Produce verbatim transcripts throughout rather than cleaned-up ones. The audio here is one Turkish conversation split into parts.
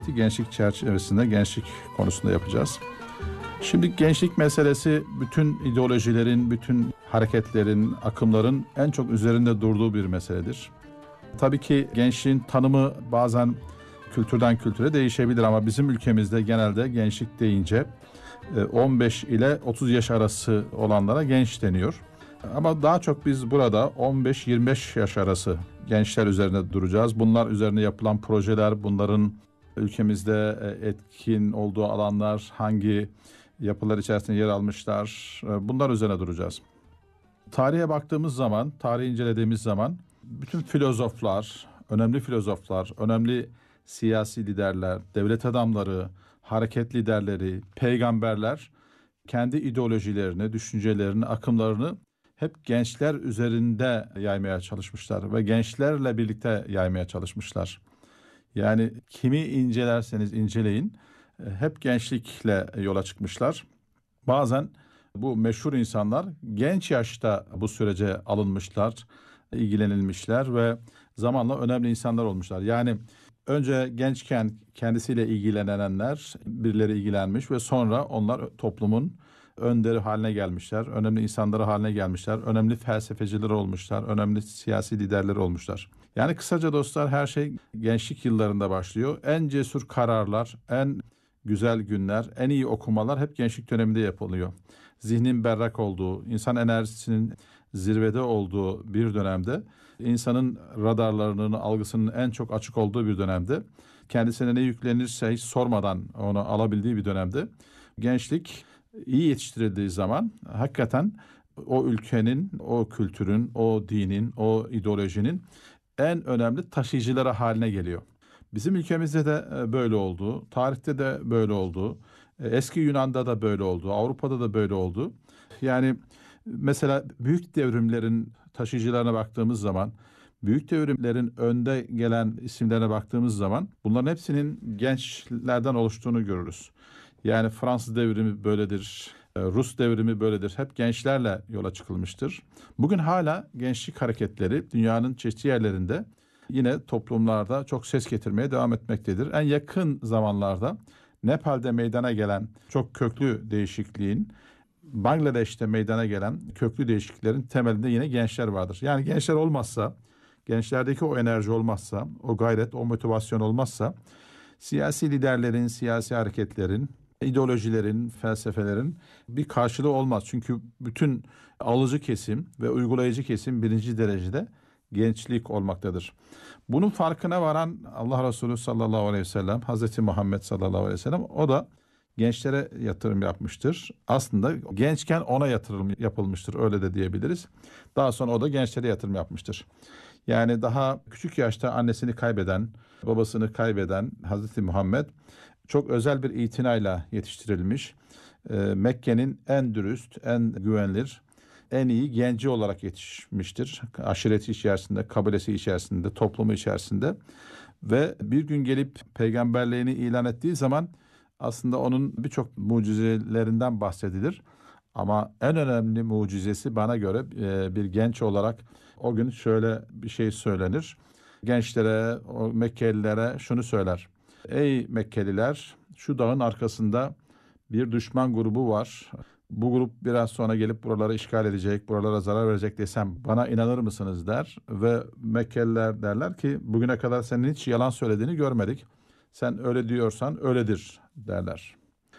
Gençlik çerçevesinde gençlik konusunda yapacağız. Şimdi gençlik meselesi bütün ideolojilerin, bütün hareketlerin, akımların en çok üzerinde durduğu bir meseledir. Tabii ki gençliğin tanımı bazen kültürden kültüre değişebilir ama bizim ülkemizde genelde gençlik deyince on beş ile otuz yaş arası olanlara genç deniyor. Ama daha çok biz burada on beş yirmi beş yaş arası gençler üzerinde duracağız. Bunlar üzerine yapılan projeler, bunların ülkemizde etkin olduğu alanlar, hangi yapılar içerisinde yer almışlar, bunlar üzerine duracağız. Tarihe baktığımız zaman, tarihi incelediğimiz zaman bütün filozoflar, önemli filozoflar, önemli siyasi liderler, devlet adamları, hareket liderleri, peygamberler kendi ideolojilerini, düşüncelerini, akımlarını hep gençler üzerinde yaymaya çalışmışlar ve gençlerle birlikte yaymaya çalışmışlar. Yani kimi incelerseniz inceleyin hep gençlikle yola çıkmışlar. Bazen bu meşhur insanlar genç yaşta bu sürece alınmışlar, ilgilenilmişler ve zamanla önemli insanlar olmuşlar. Yani önce gençken kendisiyle ilgilenenler birileri ilgilenmiş ve sonra onlar toplumun önderi haline gelmişler, önemli insanları haline gelmişler, önemli felsefeciler olmuşlar, önemli siyasi liderler olmuşlar. Yani kısaca dostlar her şey gençlik yıllarında başlıyor. En cesur kararlar, en güzel günler, en iyi okumalar hep gençlik döneminde yapılıyor. Zihnin berrak olduğu, insan enerjisinin zirvede olduğu bir dönemde, insanın radarlarının, algısının en çok açık olduğu bir dönemde, kendisine ne yüklenirse hiç sormadan onu alabildiği bir dönemde, gençlik iyi yetiştirildiği zaman hakikaten o ülkenin, o kültürün, o dinin, o ideolojinin en önemli taşıyıcıları haline geliyor. Bizim ülkemizde de böyle oldu, tarihte de böyle oldu, eski Yunan'da da böyle oldu, Avrupa'da da böyle oldu. Yani mesela büyük devrimlerin taşıyıcılarına baktığımız zaman, büyük devrimlerin önde gelen isimlerine baktığımız zaman bunların hepsinin gençlerden oluştuğunu görürüz. Yani Fransız devrimi böyledir, Rus devrimi böyledir. Hep gençlerle yola çıkılmıştır. Bugün hala gençlik hareketleri dünyanın çeşitli yerlerinde yine toplumlarda çok ses getirmeye devam etmektedir. En yakın zamanlarda Nepal'de meydana gelen çok köklü değişikliğin, Bangladeş'te meydana gelen köklü değişikliklerin temelinde yine gençler vardır. Yani gençler olmazsa, gençlerdeki o enerji olmazsa, o gayret, o motivasyon olmazsa siyasi liderlerin, siyasi hareketlerin, ideolojilerin, felsefelerin bir karşılığı olmaz. Çünkü bütün alıcı kesim ve uygulayıcı kesim birinci derecede gençlik olmaktadır. Bunun farkına varan Allah Resulü sallallahu aleyhi ve sellem, Hazreti Muhammed sallallahu aleyhi ve sellem o da gençlere yatırım yapmıştır. Aslında gençken ona yatırım yapılmıştır, öyle de diyebiliriz. Daha sonra o da gençlere yatırım yapmıştır. Yani daha küçük yaşta annesini kaybeden, babasını kaybeden Hazreti Muhammed çok özel bir itinayla yetiştirilmiş. Ee, Mekke'nin en dürüst, en güvenilir, en iyi genci olarak yetişmiştir. Aşireti içerisinde, kabilesi içerisinde, toplumu içerisinde. Ve bir gün gelip peygamberliğini ilan ettiği zaman aslında onun birçok mucizelerinden bahsedilir. Ama en önemli mucizesi bana göre bir genç olarak o gün şöyle bir şey söylenir. Gençlere, o Mekkelilere şunu söyler. Ey Mekkeliler, şu dağın arkasında bir düşman grubu var. Bu grup biraz sonra gelip buraları işgal edecek, buralara zarar verecek desem bana inanır mısınız der. Ve Mekkeliler derler ki bugüne kadar senin hiç yalan söylediğini görmedik. Sen öyle diyorsan öyledir derler.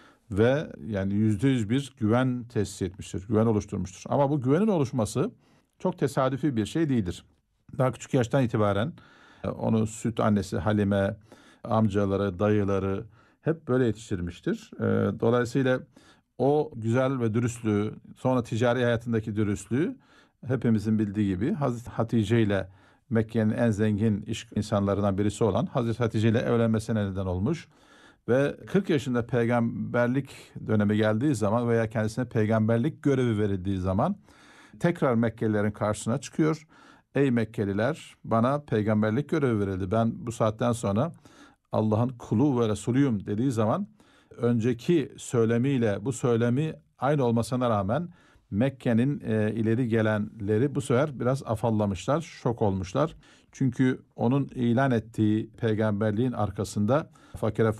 Ve yani yüzde yüz bir güven tesis etmiştir, güven oluşturmuştur. Ama bu güvenin oluşması çok tesadüfi bir şey değildir. Daha küçük yaştan itibaren onu süt annesi Halime, amcaları, dayıları hep böyle yetiştirmiştir. Dolayısıyla o güzel ve dürüstlüğü, sonra ticari hayatındaki dürüstlüğü hepimizin bildiği gibi Hazreti Hatice ile Mekke'nin en zengin iş insanlarından birisi olan Hazreti Hatice ile evlenmesine neden olmuş. Ve kırk yaşında peygamberlik dönemi geldiği zaman veya kendisine peygamberlik görevi verildiği zaman tekrar Mekkelilerin karşısına çıkıyor. Ey Mekkeliler, bana peygamberlik görevi verildi. Ben bu saatten sonra Allah'ın kulu ve Resulüyüm dediği zaman önceki söylemiyle bu söylemi aynı olmasına rağmen Mekke'nin e, ileri gelenleri bu sefer biraz afallamışlar, şok olmuşlar. Çünkü onun ilan ettiği peygamberliğin arkasında fakire